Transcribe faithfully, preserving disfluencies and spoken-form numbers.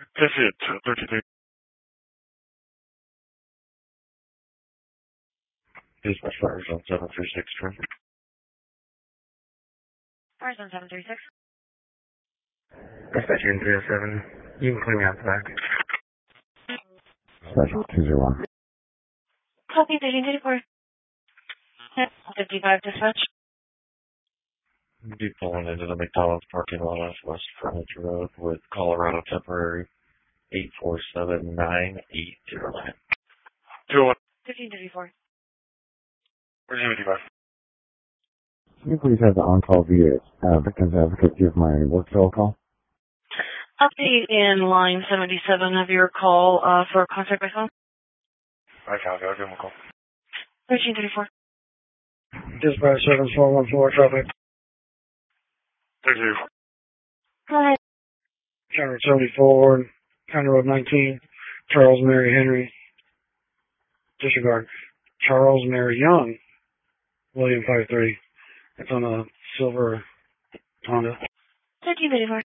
That's it, thirty-three. Dispatch fires on seven three six, turn. Fires on seven three six. Dispatch in three oh seven. You can clear me out the back. Special two zero one. Copy thirteen thirty-four. fifty-five dispatch. Be pulling into the McDonald's parking lot off West Furniture Road with Colorado Temporary eight four seven nine eight zero nine. two one. fifteen thirty-four. Where's seventy-five? Can you please have the on-call via uh, Victims Advocate give my work cell call? Update in line seventy-seven of your call uh, for contact by phone. I found it. I'll give him a call. thirteen thirty-four. Dispatch seven four one four, traffic. thirty-two. Go ahead. County seventy-four, County Road nineteen, Charles Mary Henry. Disregard. Charles Mary Young, William five three. It's on a silver Honda. thirteen thirty-four.